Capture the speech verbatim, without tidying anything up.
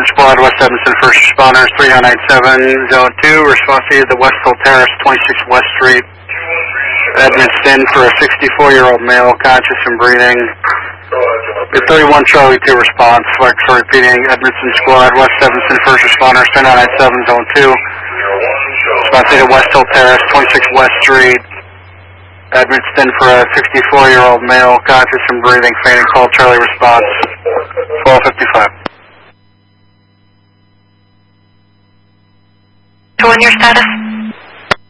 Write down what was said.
Edmondson Squad, West Edmondson, first responders, three nine nine seven, zone two, response to the West Hill Terrace, twenty-six West Street. Edmondson for a sixty-four-year-old male, conscious and breathing. The thirty-one Charlie two response, flex for repeating, Edmondson Squad, West Edmondson, first responders, three nine nine seven, zone two. Response to the West Hill Terrace, twenty-six West Street. Edmondson for a sixty-four-year-old male, conscious and breathing, fainting, call Charlie response, twelve fifty-five. So on your status?